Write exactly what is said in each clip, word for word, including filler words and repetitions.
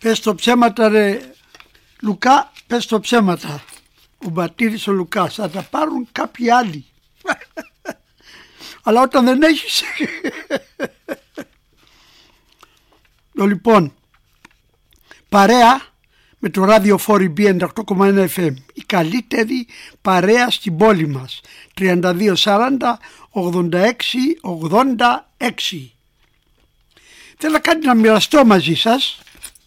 Πες το ψέματα ρε Λουκά, πες το ψέματα. Ο Μπατήρης ο Λουκάς, θα τα πάρουν κάποιοι άλλοι. Αλλά όταν δεν έχεις. Λοιπόν, παρέα με το ραδιοφόρι μπι ενενήντα οκτώ κόμμα ένα εφ εμ, η καλύτερη παρέα στην πόλη μας. τριάντα δύο σαράντα ογδόντα έξι ογδόντα έξι. Θέλω να κάτι να μοιραστώ μαζί σας.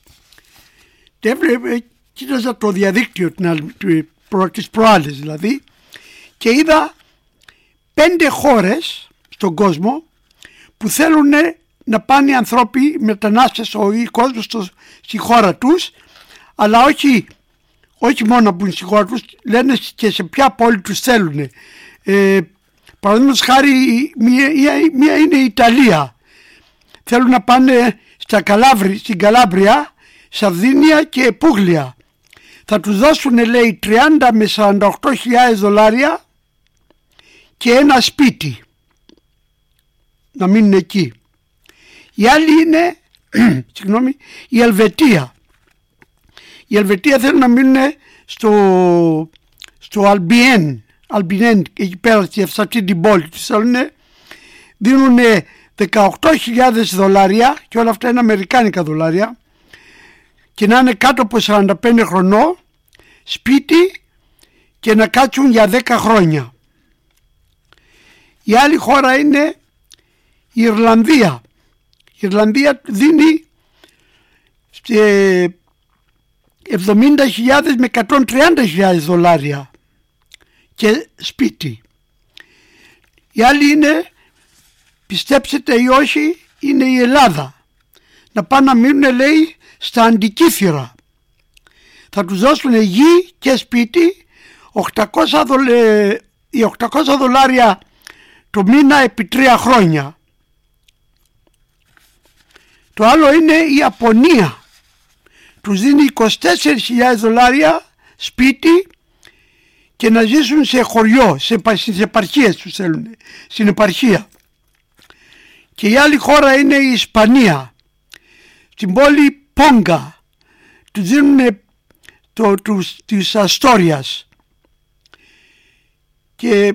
Κοίταζα το διαδίκτυο τις προάλλες δηλαδή και είδα πέντε χώρες στον κόσμο που θέλουν να πάνε οι ανθρώποι μετανάστες ο κόσμος στο, στη χώρα τους, αλλά όχι, όχι μόνο να μπουν στη χώρα τους, λένε και σε ποια πόλη τους θέλουν. Ε, παραδείγματος χάρη μία, μία είναι η Ιταλία, θέλουν να πάνε στα Καλάβρι, στην Καλάμπρια, Σαρδίνια και Πούγλια. Θα τους δώσουν, λέει, τριάντα με σαράντα οκτώ χιλιάδες δολάρια και ένα σπίτι να μείνουν εκεί. Η άλλη είναι συγγνώμη, η Ελβετία. Η Ελβετία θέλουν να μείνουν στο, στο Αλμπιέν, Αλμπιέν, εκεί πέρα σε αυτή την πόλη. Τους θέλουν, δίνουν δεκαοκτώ χιλιάδες δολάρια και όλα αυτά είναι αμερικάνικα δολάρια και να είναι κάτω από σαράντα πέντε χρονών, σπίτι και να κάτσουν για δέκα χρόνια. Η άλλη χώρα είναι η Ιρλανδία. Η Ιρλανδία δίνει εβδομήντα χιλιάδες με εκατόν τριάντα χιλιάδες δολάρια και σπίτι. Η άλλη είναι, πιστέψετε ή όχι, είναι η Ελλάδα. Να πάνε να μείνουν, λέει, στα Αντικήθυρα. Θα τους δώσουν γη και σπίτι, οκτακόσια δολάρια το μήνα επί τρία χρόνια. Το άλλο είναι η Ιαπωνία. Τους δίνει είκοσι τέσσερις χιλιάδες δολάρια σπίτι και να ζήσουν σε χωριό, σε, σε επαρχίες τους θέλουν, στην επαρχία. Και η άλλη χώρα είναι η Ισπανία. Στην πόλη Πόγκα τους δίνουν το, τους, της Αστόριας και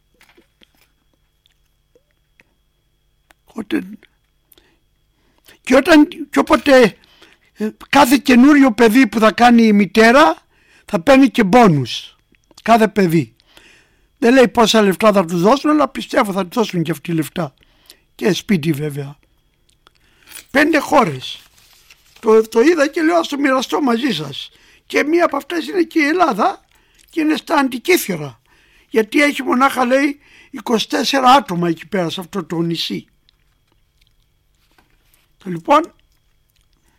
όταν, και, όταν, και όποτε κάθε καινούριο παιδί που θα κάνει η μητέρα θα παίρνει και μπόνους, κάθε παιδί. Δεν λέει πόσα λεφτά θα τους δώσουν, αλλά πιστεύω θα τους δώσουν και αυτοί λεφτά και σπίτι βέβαια. Πέντε χώρες. Το, το είδα και λέω ας το μοιραστώ μαζί σας. Και μία από αυτές είναι και η Ελλάδα και είναι στα Αντικήθυρα. Γιατί έχει μονάχα, λέει, είκοσι τέσσερα άτομα εκεί πέρα σε αυτό το νησί. Λοιπόν,